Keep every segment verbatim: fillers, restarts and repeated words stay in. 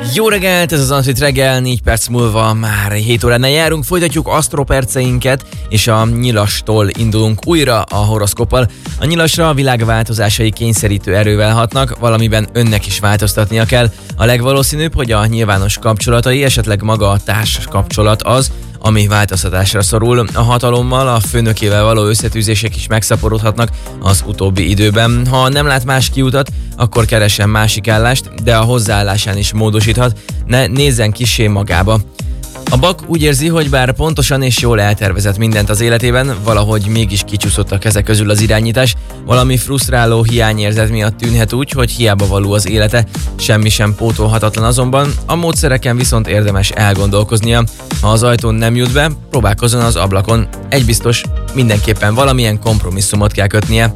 Jó reggelt, ez az Anfit reggel, négy perc múlva már hét óránál járunk, folytatjuk asztroperceinket, és a nyilastól indulunk újra a horoszkóppal. A nyilasra a világ változásai kényszerítő erővel hatnak, valamiben önnek is változtatnia kell. A legvalószínűbb, hogy a nyilvános kapcsolatai, esetleg maga a társas kapcsolat az, ami változtatásra szorul. A hatalommal, a főnökével való összetűzések is megszaporodhatnak az utóbbi időben. Ha nem lát más kiutat, akkor keressen másik állást, de a hozzáállásán is módosíthat, ne nézzen kissé magába. A Bak úgy érzi, hogy bár pontosan és jól eltervezett mindent az életében, valahogy mégis kicsúszott a kezek közül az irányítás, valami frusztráló hiányérzet miatt tűnhet úgy, hogy hiába való az élete, semmi sem pótolhatatlan azonban, a módszereken viszont érdemes elgondolkoznia. Ha az ajtón nem jut be, próbálkozzon az ablakon. Egy biztos, mindenképpen valamilyen kompromisszumot kell kötnie.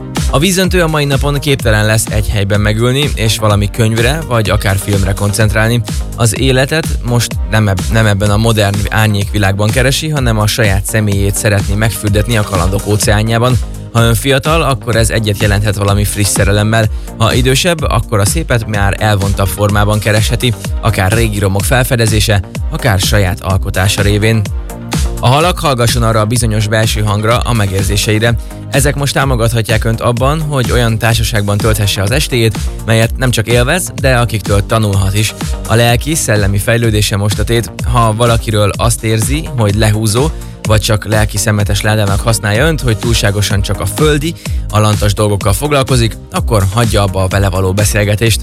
A vízöntő a mai napon képtelen lesz egy helyben megülni, és valami könyvre, vagy akár filmre koncentrálni. Az életet most nem, eb- nem ebben a modern árnyékvilágban keresi, hanem a saját személyét szeretné megfürdetni a kalandok óceánjában. Ha ön fiatal, akkor ez egyet jelenthet valami friss szerelemmel. Ha idősebb, akkor a szépet már elvontabb formában keresheti, akár régi romok felfedezése, akár saját alkotása révén. A halak hallgasson arra a bizonyos belső hangra, a megérzéseire. Ezek most támogathatják önt abban, hogy olyan társaságban tölthesse az estéjét, melyet nem csak élvez, de akiktől tanulhat is. A lelki, szellemi fejlődése most a tét, ha valakiről azt érzi, hogy lehúzó, vagy csak lelki szemetes ládának használja önt, hogy túlságosan csak a földi, alantas dolgokkal foglalkozik, akkor hagyja abba a vele való beszélgetést.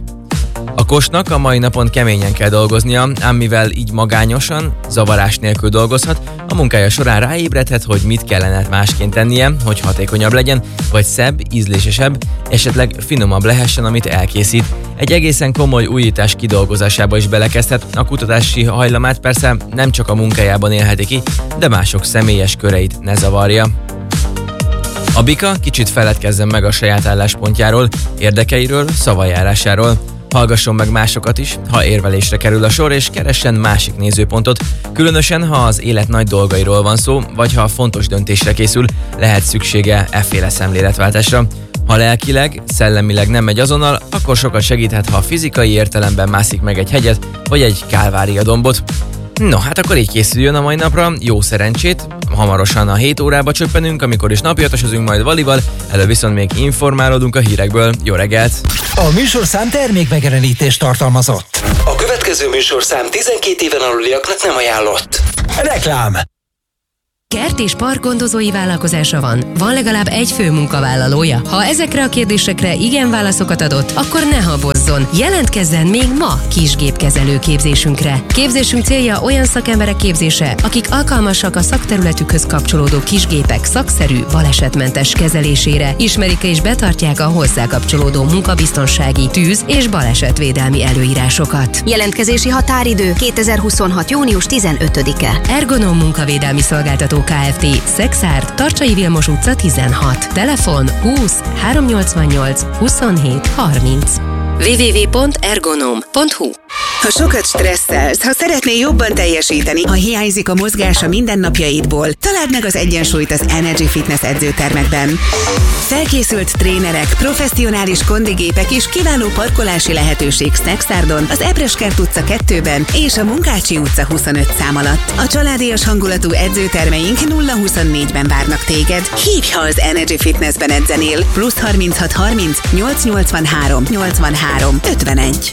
A Kosnak a mai napon keményen kell dolgoznia, ám mivel így magányosan, zavarás nélkül dolgozhat, a munkája során ráébredhet, hogy mit kellene másként tennie, hogy hatékonyabb legyen, vagy szebb, ízlésesebb, esetleg finomabb lehessen, amit elkészít. Egy egészen komoly újítás kidolgozásába is belekezdhet, a kutatási hajlamát persze nem csak a munkájában élheti ki, de mások személyes köreit ne zavarja. A Bika kicsit feledkezzen meg a saját álláspontjáról, érdekeiről, szavajárásáról. Hallgasson meg másokat is, ha érvelésre kerül a sor, és keressen másik nézőpontot. Különösen, ha az élet nagy dolgairól van szó, vagy ha fontos döntésre készül, lehet szüksége efféle szemléletváltásra. Ha lelkileg, szellemileg nem megy azonnal, akkor sokat segíthet, ha fizikai értelemben mászik meg egy hegyet, vagy egy Kálvária dombot. No, hát akkor így készüljön a mai napra, jó szerencsét, hamarosan a hét órába csöppenünk, amikor is napjatosozunk majd Valival, előbb viszont még informálódunk a hírekből. Jó reggelt! A műsorszám termék megjelenítést tartalmazott. A következő műsorszám tizenkét éven aluliaknak nem ajánlott. Reklám! Kert és park gondozói vállalkozása van. Van legalább egy fő munkavállalója. Ha ezekre a kérdésekre igen válaszokat adott, akkor ne habozzon. Jelentkezzen még ma kisgépkezelő képzésünkre. Képzésünk célja olyan szakemberek képzése, akik alkalmasak a szakterületükhöz kapcsolódó kisgépek szakszerű, balesetmentes kezelésére, ismerik és betartják a hozzá kapcsolódó munkabiztonsági, tűz- és balesetvédelmi előírásokat. Jelentkezési határidő kétezer-huszonhat. június tizenötödike. Ergonom munkavédelmi szolgáltató Kft. Szexárd, Tarcsai Vilmos utca tizenhat. Telefon húsz háromszáznyolcvannyolc huszonhét harminc. double-u double-u double-u pont ergonom pont hu. Ha sokat stresszelsz, ha szeretnél jobban teljesíteni, ha hiányzik a mozgás a mindennapjaidból, találd meg az egyensúlyt az Energy Fitness edzőtermekben. Felkészült trénerek, professzionális kondigépek és kiváló parkolási lehetőség Szexárdon, az Ebreskert utca kettőben és a Munkácsi utca huszonöt szám alatt. A családias hangulatú edzőtermeink nulla huszonnégyben várnak téged. Hívj, ha az Energy Fitnessben edzenél. Plusz harminchat harminc nyolcszáznyolcvanhárom nyolcvanhárom ötvenegy.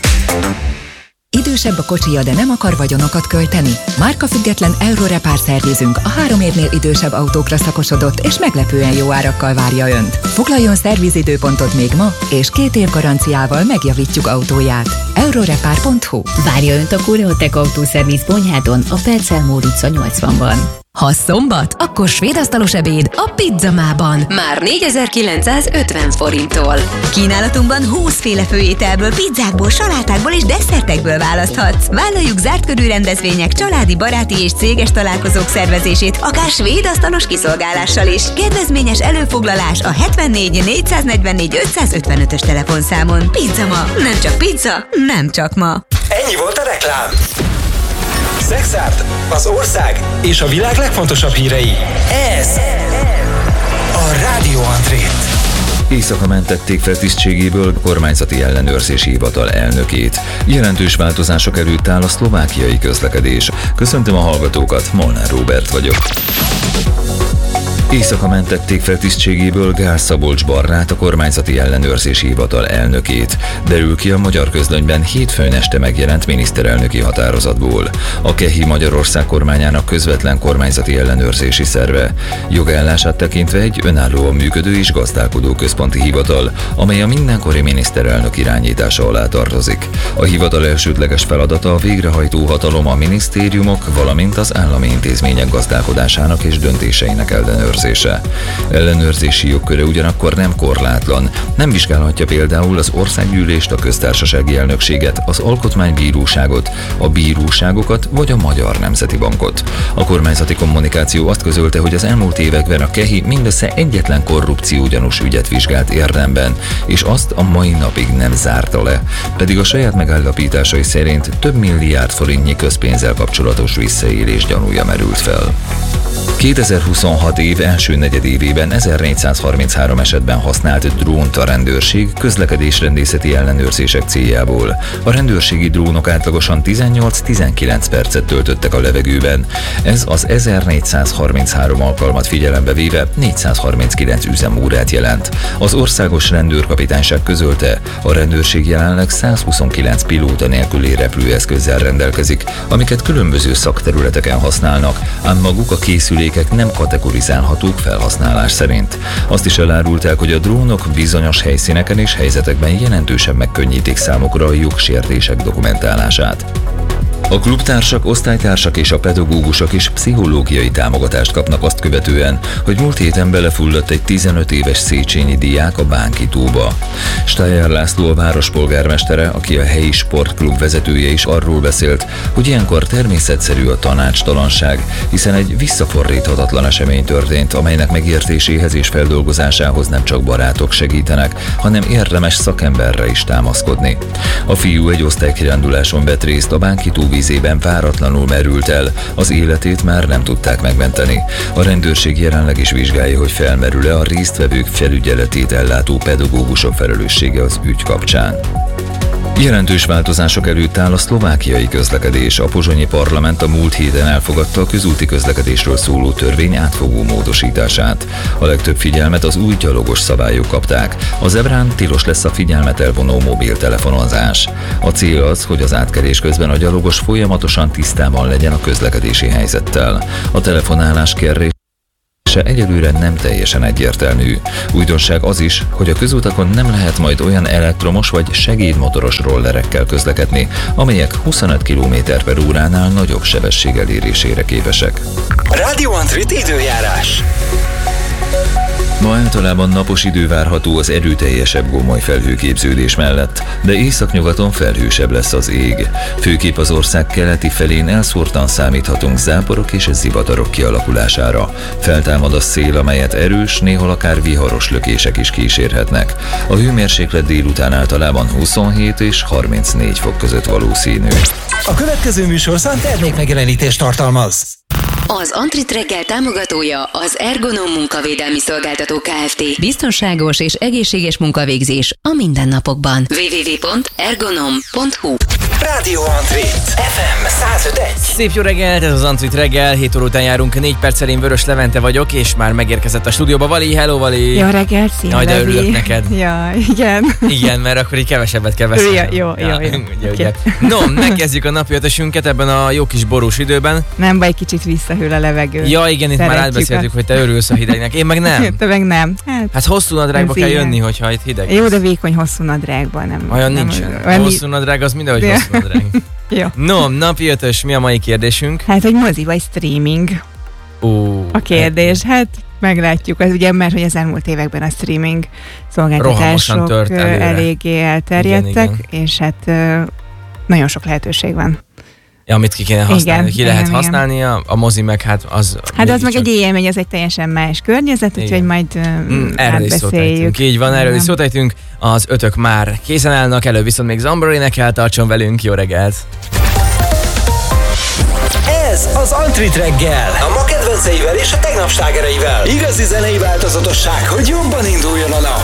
Idősebb a kocsija, de nem akar vagyonokat költeni? Márkafüggetlen Eurorepár szervizünk a három évnél idősebb autókra szakosodott és meglepően jó árakkal várja Önt. Foglaljon szervizidőpontot még ma, és két év garanciával megjavítjuk autóját. Eurorepár pont hu. Várja Önt a Koreotech autószerviz Bonyhádon, a Percel Mór utca nyolcvanban. Ha szombat, akkor svédasztalos ebéd a Pizzamában. Már négyezer-kilencszázötven forinttól. Kínálatunkban húszféle főételből, pizzákból, salátákból és desszertekből választhatsz. Vállaljuk zárt körű rendezvények, családi, baráti és céges találkozók szervezését, akár svédasztalos kiszolgálással is. Kedvezményes előfoglalás a hetvennégy négyszáznegyvennégy ötszázötvenötös telefonszámon. Pizzama, nem csak pizza, nem csak ma. Ennyi volt a reklám. Szexárd, az ország és a világ legfontosabb hírei. Ez a Rádió André. Éjszaka mentették fel tisztségéből kormányzati ellenőrzési hivatal elnökét. Jelentős változások előtt áll a szlovákiai közlekedés. Köszöntöm a hallgatókat, Molnár Róbert vagyok. Éjszaka mentették fel tisztségéből Gál Szabolcs Barnát, a kormányzati ellenőrzési hivatal elnökét. Derül ki a Magyar Közlönyben hétfőn este megjelent miniszterelnöki határozatból. A KEHI Magyarország kormányának közvetlen kormányzati ellenőrzési szerve. Jogállását tekintve egy önállóan működő és gazdálkodó központi hivatal, amely a mindenkori miniszterelnök irányítása alá tartozik. A hivatal elsődleges feladata a végrehajtó hatalom, a minisztériumok, valamint az állami intézmények gazdálkodásának és döntéseinek ellenőrzése. Ellenőrzési jogköre ugyanakkor nem korlátlan. Nem vizsgálhatja például az országgyűlést, a köztársasági elnökséget, az alkotmánybíróságot, a bíróságokat vagy a Magyar Nemzeti Bankot. A kormányzati kommunikáció azt közölte, hogy az elmúlt években a KEHI mindössze egyetlen korrupciógyanús ügyet vizsgált érdemben, és azt a mai napig nem zárta le. Pedig a saját megállapításai szerint több milliárd forintnyi közpénzzel kapcsolatos visszaélés gyanúja merült fel. kétezer-huszonhat év első negyedévében ezernégyszázharminchárom esetben használt drónt a rendőrség közlekedésrendészeti ellenőrzések céljából. A rendőrségi drónok átlagosan tizennyolc-tizenkilenc percet töltöttek a levegőben. Ez az ezernégyszázharminchárom alkalmat figyelembe véve négyszázharminckilenc üzemórát jelent. Az országos rendőrkapitányság közölte, a rendőrség jelenleg százhuszonkilenc pilóta nélküli repülőeszközzel rendelkezik, amiket különböző szakterületeken használnak, ám maguk a készülékek nem kategorizálhatók felhasználás szerint. Azt is elárulták, hogy a drónok bizonyos helyszíneken és helyzetekben jelentősen megkönnyítik számukra a jogsértések dokumentálását. A klubtársak, osztálytársak és a pedagógusok is pszichológiai támogatást kapnak azt követően, hogy múlt héten belefulladt egy tizenöt éves széchenyi diák a Bánki tóba. Steyer László a várospolgármestere, aki a helyi sportklub vezetője, is arról beszélt, hogy ilyenkor természetszerű a tanácstalanság, hiszen egy visszafordíthatatlan esemény történt, amelynek megértéséhez és feldolgozásához nem csak barátok segítenek, hanem érdemes szakemberre is támaszkodni. A fiú egy osztálykiránduláson vett részt, a Bánki tó vízében váratlanul merült el, az életét már nem tudták megmenteni. A rendőrség jelenleg is vizsgálja, hogy felmerül-e a résztvevők felügyeletét ellátó pedagógusok felelőssége az ügy kapcsán. Jelentős változások előtt áll a szlovákiai közlekedés. A pozsonyi parlament a múlt héten elfogadta a közúti közlekedésről szóló törvény átfogó módosítását. A legtöbb figyelmet az új gyalogos szabályok kapták. A zebrán tilos lesz a figyelmet elvonó mobiltelefonozás. A cél az, hogy az átkelés közben a gyalogos folyamatosan tisztában legyen a közlekedési helyzettel. A telefonálás kérés se egyelőre nem teljesen egyértelmű. Újdonság az is, hogy a közútakon nem lehet majd olyan elektromos vagy segédmotoros rollerekkel közlekedni, amelyek huszonöt kilométer per óránál nagyobb sebesség elérésére képesek. Rádió Antrit időjárás. Ma általában napos idő várható az erőteljesebb gomoly felhőképződés mellett, de északnyugaton felhősebb lesz az ég. Főképp az ország keleti felén elszórtan számíthatunk záporok és zivatarok kialakulására. Feltámad a szél, amelyet erős, néhol akár viharos lökések is kísérhetnek. A hőmérséklet délután általában huszonhét és harmincnégy fok között valószínű. A következő műsorszám termékmegjelenítést tartalmaz. Az Antrit reggel támogatója az Ergonom munkavédelmi szolgáltató Kft. Biztonságos és egészséges munkavégzés a mindennapokban. double-u double-u double-u pont ergonom pont hu Rádió Antrit ef em száz öt egy. Szép jó reggelt, ez az Antrit reggel, hét óra után járunk, négy perccel, én Vörös Levente vagyok, és már megérkezett a stúdióba Vali. Hello, Vali! Jó reggelt, szia, Nagy, de örülök neked. Ja, igen. Igen, mert akkor így kevesebbet kell beszélni. Ja, jó, jó, jó. Ugye, ugye. No, megkezdjük a napi ötösünket ebben a jó kis borús időben. Nem baj, kicsit visszahűl a levegő. Ja, igen, itt Szeretjük már átbeszéltük, a... hogy te örülsz a hidegnek. Én meg nem. Te meg nem. Hát, hát hosszú nadrágba kell jönni, hogyha itt hideg. Jó, de vékony hosszú nadrágban nem. Olyan nem, nincsen. Olyan a hosszú nadrág az mindenhogy hosszú nadrág. Jó. No, napi ötös, mi a mai kérdésünk? Hát, hogy mozi vagy streaming? Ó, a kérdés, hát meglátjuk, az ugye, mert hogy az elmúlt években a streaming szolgáltatások eléggé elterjedtek, igen, igen. És hát nagyon sok lehetőség van. Ja, amit ki kéne használni, igen, ki lehet igen, használni, igen. A, a mozi meg hát az... Hát az meg egy élmény, az egy teljesen más környezet, úgyhogy majd mm, erről is szótajtünk. Így van, erről is szótajtunk. Az ötök már készen állnak, előbb viszont még Zambor énekel, tartson velünk, jó reggelt! Ez az Antrit reggel, a ma kedvenceivel és a tegnap slágereivel. Igazi zenei változatosság, hogy jobban induljon a nap.